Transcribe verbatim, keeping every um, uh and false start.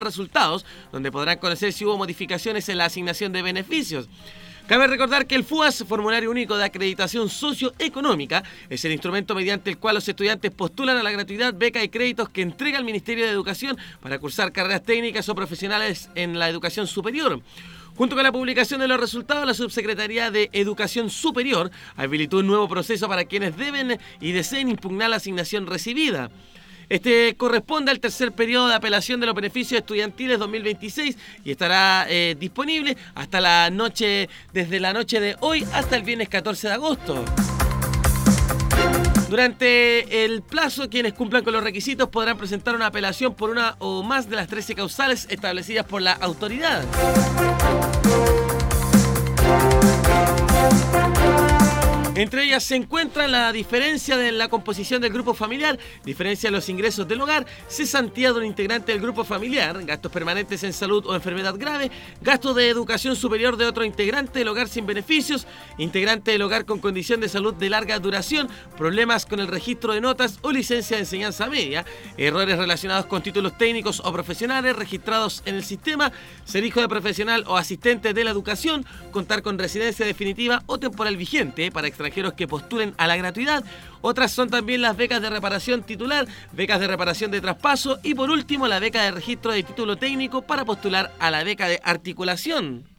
resultados, donde podrán conocer si hubo modificaciones en la asignación de beneficios. Cabe recordar que el FUAS, Formulario Único de Acreditación Socioeconómica, es el instrumento mediante el cual los estudiantes postulan a la gratuidad, beca y créditos que entrega el Ministerio de Educación para cursar carreras técnicas o profesionales en la educación superior. Junto con la publicación de los resultados, la Subsecretaría de Educación Superior habilitó un nuevo proceso para quienes deben y deseen impugnar la asignación recibida. Este corresponde al tercer periodo de apelación de los beneficios estudiantiles dos mil veintiséis y estará eh, disponible hasta la noche, desde la noche de hoy hasta el viernes catorce de agosto. Durante el plazo, quienes cumplan con los requisitos podrán presentar una apelación por una o más de las trece causales establecidas por la autoridad. Entre ellas se encuentra la diferencia de la composición del grupo familiar, diferencia de los ingresos del hogar, cesantía de un integrante del grupo familiar, gastos permanentes en salud o enfermedad grave, gastos de educación superior de otro integrante del hogar sin beneficios, integrante del hogar con condición de salud de larga duración, problemas con el registro de notas o licencia de enseñanza media, errores relacionados con títulos técnicos o profesionales registrados en el sistema, ser hijo de profesional o asistente de la educación, contar con residencia definitiva o temporal vigente para extranjeros que postulen a la gratuidad. Otras son también las becas de reparación titular, becas de reparación de traspaso y por último la beca de registro de título técnico para postular a la beca de articulación.